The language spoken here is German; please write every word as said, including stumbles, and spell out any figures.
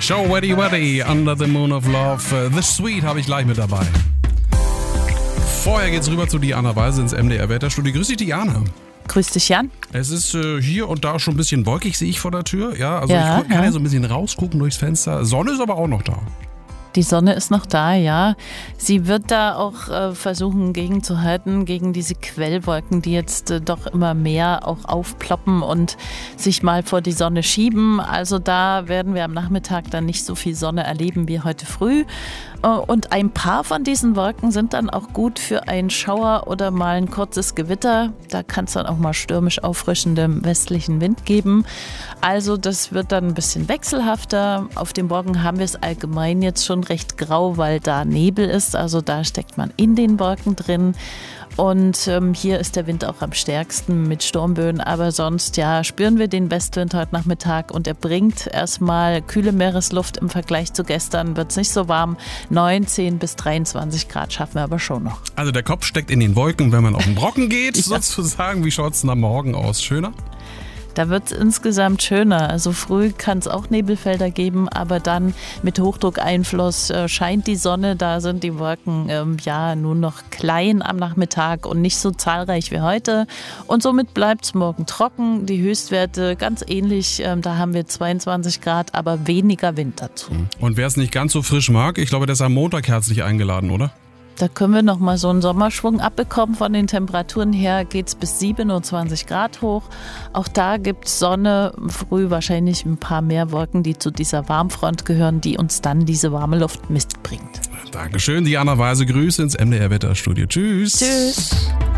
Show Weddy Weddy, Under the Moon of Love. The Sweet habe ich gleich mit dabei. Vorher geht's rüber zu Diana Weise ins M D R-Wetterstudio. Grüß dich, Diana. Grüß dich, Jan. Es ist äh, hier und da schon ein bisschen wolkig, sehe ich vor der Tür. Ja, also ja, ich kann ja. ja so ein bisschen rausgucken durchs Fenster. Sonne ist aber auch noch da. Die Sonne ist noch da, ja. Sie wird da auch äh, versuchen, gegenzuhalten gegen diese Quellwolken, die jetzt äh, doch immer mehr auch aufploppen und sich mal vor die Sonne schieben. Also da werden wir am Nachmittag dann nicht so viel Sonne erleben wie heute früh. Äh, und ein paar von diesen Wolken sind dann auch gut für einen Schauer oder mal ein kurzes Gewitter. Da kann es dann auch mal stürmisch auffrischendem westlichen Wind geben. Also das wird dann ein bisschen wechselhafter. Auf dem Morgen haben wir es allgemein jetzt schon recht grau, weil da Nebel ist, also da steckt man in den Wolken drin und ähm, hier ist der Wind auch am stärksten mit Sturmböen, aber sonst ja spüren wir den Westwind heute Nachmittag und er bringt erstmal kühle Meeresluft. Im Vergleich zu gestern wird es nicht so warm, neunzehn bis dreiundzwanzig Grad schaffen wir aber schon noch. Also der Kopf steckt in den Wolken, wenn man auf den Brocken geht, ja. sozusagen. Wie schaut es denn am Morgen aus? Schöner? Da wird es insgesamt schöner. Also früh kann es auch Nebelfelder geben, aber dann mit Hochdruckeinfluss äh, scheint die Sonne. Da sind die Wolken ähm, ja nur noch klein am Nachmittag und nicht so zahlreich wie heute. Und somit bleibt es morgen trocken. Die Höchstwerte ganz ähnlich. Ähm, da haben wir zweiundzwanzig Grad, aber weniger Wind dazu. Und wer es nicht ganz so frisch mag, ich glaube, der ist am Montag herzlich eingeladen, oder? Da können wir noch mal so einen Sommerschwung abbekommen. Von den Temperaturen her geht es bis siebenundzwanzig Grad hoch. Auch da gibt es Sonne, früh wahrscheinlich ein paar mehr Wolken, die zu dieser Warmfront gehören, die uns dann diese warme Luft mitbringt. Dankeschön, Diana Weise. Grüße ins M D R-Wetterstudio. Tschüss. Tschüss.